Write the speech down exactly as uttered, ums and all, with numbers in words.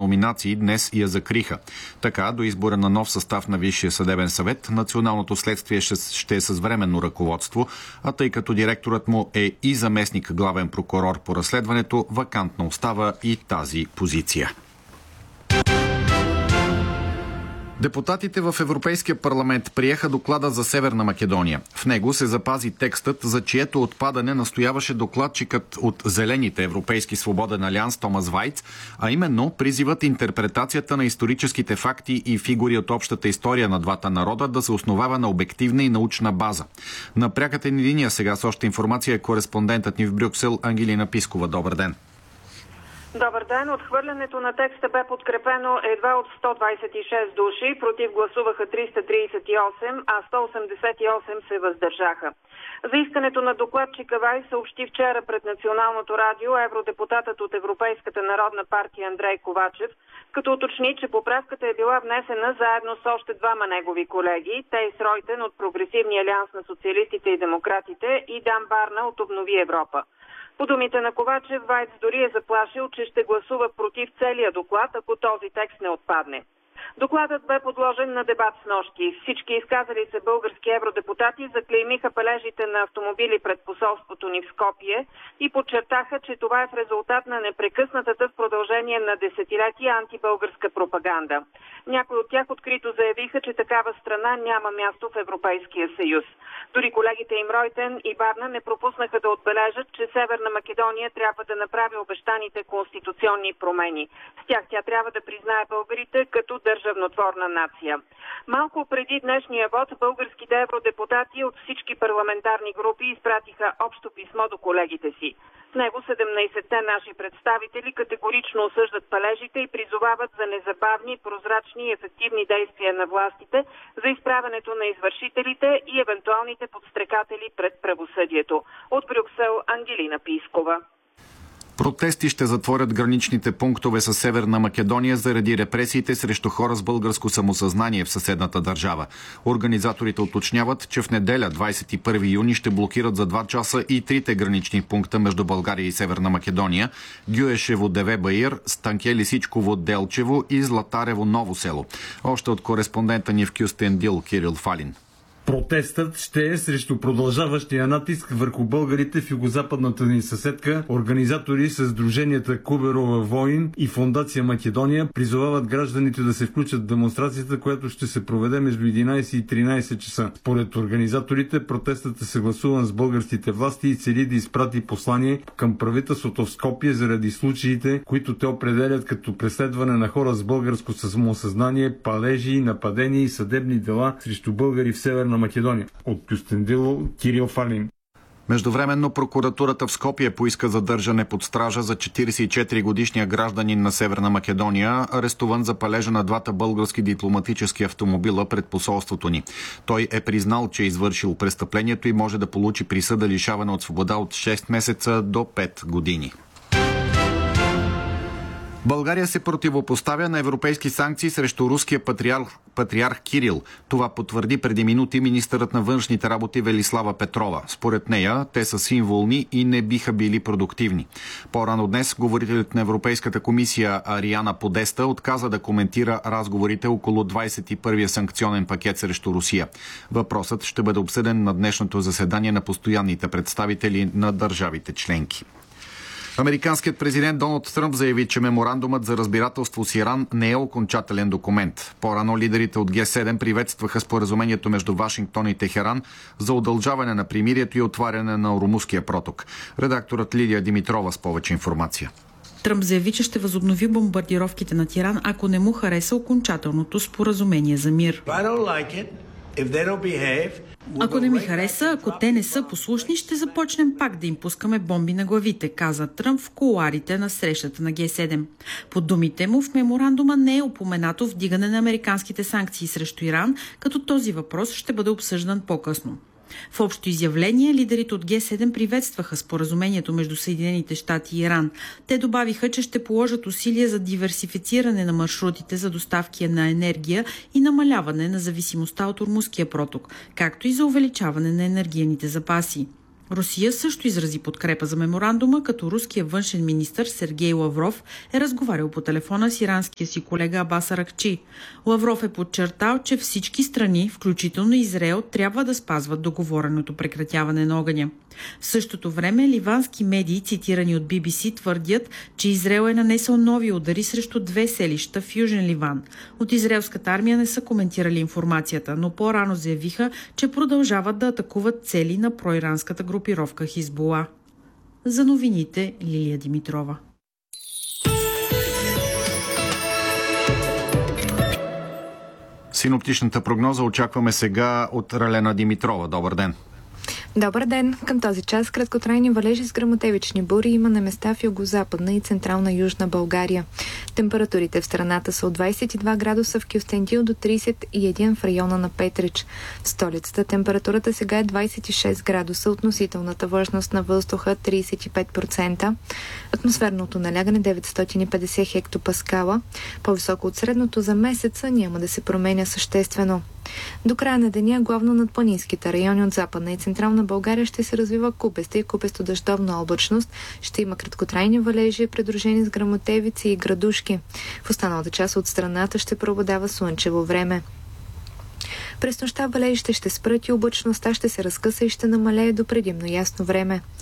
номинации днес я закриха. Така, до избора на нов състав на Висшия съдебен съвет, Националното следствие ще е с временно ръководство, а тъй като директорът му е и заместник главен прокурор по разследването, вакантна остава и тази позиция. Депутатите в Европейския парламент приеха доклада за Северна Македония. В него се запази текстът, за чието отпадане настояваше докладчикът от Зелените Европейски свободен алианс Томас Вайц, а именно призиват интерпретацията на историческите факти и фигури от общата история на двата народа да се основава на обективна и научна база. На пряката ни линия сега с още информация е кореспондентът ни в Брюксел Ангелина Пискова. Добър ден! Добър ден. Отхвърлянето на текста бе подкрепено едва от сто двадесет и шест души, против гласуваха триста тридесет и осем, а сто осемдесет и осем се въздържаха. За искането на докладчика Вай съобщи вчера пред Националното радио евродепутатът от Европейската народна партия Андрей Ковачев, като уточни, че поправката е била внесена заедно с още двама негови колеги, Тейс Ройтен от Прогресивния алианс на социалистите и демократите и Дан Барна от Обнови Европа. По думите на Ковачев, Вайц дори е заплашил, че ще гласува против целия доклад, ако този текст не отпадне. Докладът бе подложен на дебат с нощи. Всички изказали се български евродепутати заклеймиха палежите на автомобили пред посолството ни в Скопие и подчертаха, че това е в резултат на непрекъснатата в продължение на десетилетия антибългарска пропаганда. Някои от тях открито заявиха, че такава страна няма място в Европейския съюз. Дори колегите им Ройтен и Барна не пропуснаха да отбележат, че Северна Македония трябва да направи обещаните конституционни промени. С тях тя трябва да признае българите като държавнотворна нация. Малко преди днешния вод българските евродепутати от всички парламентарни групи изпратиха общо писмо до колегите си. В него седемнадесетте наши представители категорично осъждат палежите и призовават за незабавни, прозрачни и ефективни действия на властите за изправянето на извършителите и евентуалните подстрекатели пред правосъдието. От Брюксел Ангелина Пискова. Протести ще затворят граничните пунктове с Северна Македония заради репресиите срещу хора с българско самосъзнание в съседната държава. Организаторите уточняват, че в неделя, двадесет и първи юни, ще блокират за два часа и трите гранични пункта между България и Северна Македония – Гюешево Деве Баир, Станке Лисичково Делчево и Златарево Ново село. Още от кореспондента ни в Кюстендил Кирил Фалин. Протестът ще е срещу продължаващия натиск върху българите в югозападната ни съседка. Организатори с сдруженията Куберова Войн и Фондация Македония призовават гражданите да се включат в демонстрацията, която ще се проведе между единадесет и тринадесет часа. Според организаторите, протестът е съгласуван с българските власти и цели да изпрати послание към правителството в Скопие заради случаите, които те определят като преследване на хора с българско самосъзнание, палежи, нападения и съдебни дела срещу българи в Северна Македония. От Кюстендило Кирил Фалин. Междувременно прокуратурата в Скопие поиска задържане под стража за четиридесет и четири годишния гражданин на Северна Македония, арестуван за палежа на двата български дипломатически автомобила пред посолството ни. Той е признал, че е извършил престъплението и може да получи присъда лишаване от свобода от шест месеца до пет години. България се противопоставя на европейски санкции срещу руския патриарх, патриарх Кирил. Това потвърди преди минути министърът на външните работи Велислава Петрова. Според нея, те са символни и не биха били продуктивни. По-рано днес говорителят на Европейската комисия Ариана Подеста отказа да коментира разговорите около двадесет и първия санкционен пакет срещу Русия. Въпросът ще бъде обсъден на днешното заседание на постоянните представители на държавите членки. Американският президент Доналд Тръмп заяви, че меморандумът за разбирателство с Иран не е окончателен документ. По-рано лидерите от Ге седем приветстваха споразумението между Вашингтон и Техеран за удължаване на примирието и отваряне на Ормузския проток. Редакторът Лидия Димитрова с повече информация. Тръмп заяви, че ще възобнови бомбардировките на Иран, ако не му хареса окончателното споразумение за мир. Ако не ми хареса, ако те не са послушни, ще започнем пак да им пускаме бомби на главите, каза Тръмп в кулоарите на срещата на Ге седем. По думите му, в меморандума не е упоменато вдигане на американските санкции срещу Иран, като този въпрос ще бъде обсъждан по-късно. В общо изявление лидерите от Ге седем приветстваха споразумението между Съединените щати и Иран. Те добавиха, че ще положат усилия за диверсифициране на маршрутите за доставки на енергия и намаляване на зависимостта от Ормузския проток, както и за увеличаване на енергийните запаси. Русия също изрази подкрепа за меморандума, като руският външен министър Сергей Лавров е разговарял по телефона с иранския си колега Абас Аракчи. Лавров е подчертал, че всички страни, включително Израел, трябва да спазват договореното прекратяване на огъня. В същото време ливански медии, цитирани от Би Би Си, твърдят, че Израел е нанесъл нови удари срещу две селища в Южен Ливан. От израелската армия не са коментирали информацията, но по-рано заявиха, че продължават да атакуват цели на проиранската групировка Хизбула. За новините Лилия Димитрова. Синоптичната прогноза очакваме сега от Ралена Димитрова. Добър ден! Добър ден! Към този час краткотрайни валежи с гръмотевични бури има на места в югозападна и централна Южна България. Температурите в страната са от двадесет и два градуса в Кюстендил до тридесет и един в района на Петрич. В столицата температурата сега е двадесет и шест градуса, относителната влажност на въздуха тридесет и пет процента, атмосферното налягане деветстотин и петдесет хектопаскала. По-високо от средното за месеца няма да се променя съществено. До края на деня главно над планинските райони от Западна и Централна България ще се развива купеста и купесто-дъждовна облачност. Ще има краткотрайни валежи, придружени с гръмотевици и градушки. В останалата част от страната ще преобладава слънчево време. През нощта валежите ще спрат и облачността ще се разкъса и ще намалее до предимно ясно време.